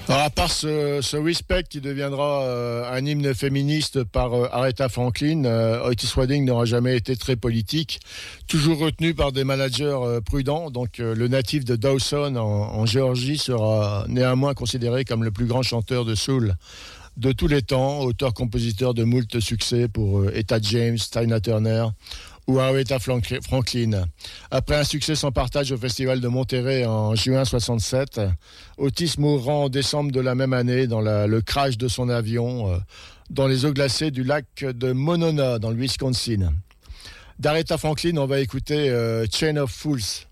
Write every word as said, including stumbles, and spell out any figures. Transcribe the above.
Alors, à part ce, ce Respect qui deviendra euh, un hymne féministe par euh, Aretha Franklin, euh, Otis Redding n'aura jamais été très politique, toujours retenu par des managers euh, prudents. Donc euh, le natif de Dawson en, en Géorgie sera néanmoins considéré comme le plus grand chanteur de soul de tous les temps, auteur-compositeur de moult succès pour euh, Etta James, Tina Turner ou Aretha Franklin. Après un succès sans partage au Festival de Monterrey en juin soixante-sept, Otis mourra en décembre de la même année dans la, le crash de son avion euh, dans les eaux glacées du lac de Monona, dans le Wisconsin. D'Aretha Franklin, on va écouter euh, Chain of Fools.